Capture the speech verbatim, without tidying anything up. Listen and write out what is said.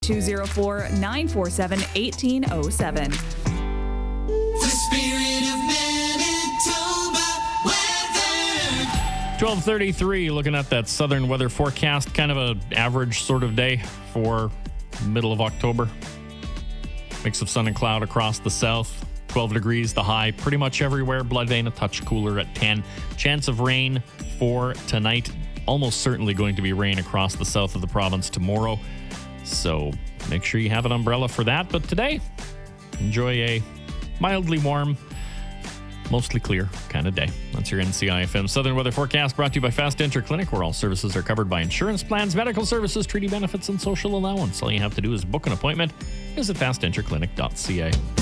two oh four, nine four seven, one eight oh seven. The spirit of Manitoba weather. twelve thirty-three, looking at that southern weather forecast, kind of an average sort of day for middle of October. Mix of sun and cloud across the south. twelve degrees, the high pretty much everywhere. Bloodvein a touch cooler at ten. Chance of rain for tonight. Almost certainly going to be rain across the south of the province tomorrow. So make sure you have an umbrella for that. But today, enjoy a mildly warm, mostly clear kind of day. That's your N C I F M Southern Weather Forecast, brought to you by Fast Enter Clinic, where all services are covered by insurance plans, medical services, treaty benefits, and social allowance. All you have to do is book an appointment. Visit fast enter clinic dot c a.